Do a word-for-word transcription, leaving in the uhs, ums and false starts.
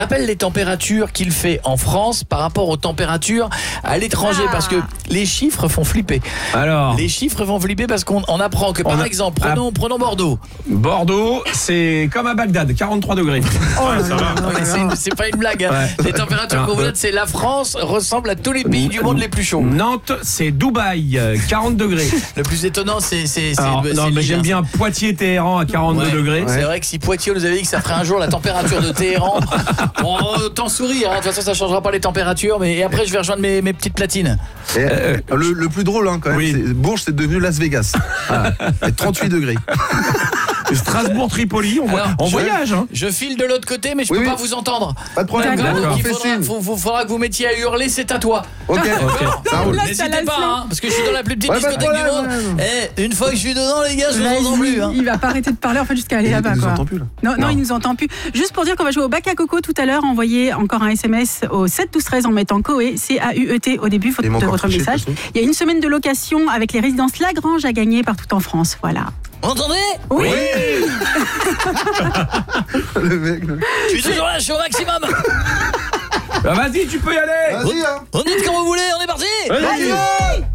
Appelle les températures qu'il fait en France par rapport aux températures à l'étranger, ah. parce que les chiffres font flipper. Alors, les chiffres font flipper parce qu'on on apprend que, par a... exemple, prenons, ah. prenons Bordeaux. Bordeaux, c'est comme à Bagdad, quarante-trois degrés. Oh, ouais, ça va. Ouais, c'est, c'est pas une blague. Hein. Ouais. Les températures qu'on vous donne, c'est la France ressemble à tous les pays du monde les plus chauds. Nantes, c'est Dubaï, quarante degrés. Le plus étonnant, c'est... c'est, c'est Alors, c'est non, mais j'aime bien Poitiers-Téhéran à quarante-deux ouais. degrés. C'est vrai que si Poitiers nous avait dit que ça ferait un jour la température de Téhéran... Bon, autant sourire, hein. De toute façon ça changera pas les températures, mais et après je vais rejoindre mes, mes petites platines. Et, euh, le, le plus drôle hein, quand même, oui. c'est, Bourges c'est devenu Las Vegas. Ah, trente-huit degrés. Strasbourg-Tripoli, on, Alors, on je, voyage. Hein. Je file de l'autre côté, mais je oui, peux oui. pas vous entendre. Pas de problème. D'accord. Donc il faudra, faut, faut, faudra que vous mettiez à hurler, c'est à toi. Ok. okay. Ça roule. N'hésitez pas, hein, parce que je suis dans la plus petite ouais, discothèque du monde. Et une fois que je suis dedans, les gars, je vous entends plus. Hein. Il va pas arrêter de parler en fait jusqu'à aller il, là-bas. Il quoi. nous entend plus là. Non, non, non, il nous entend plus. Juste pour dire qu'on va jouer au bac à coco tout à l'heure. Envoyez encore un S M S au sept douze treize en mettant Coé, C A U E T au début de votre message. Il y a une semaine de location avec les résidences Lagrange à gagner partout en France. Voilà. Vous entendez ? Oui, oui. Le mec, le... Je suis toujours là, je suis au maximum. Bah vas-y, tu peux y aller. Vas-y, hein. On dit quand vous voulez, on est parti. Vas-y.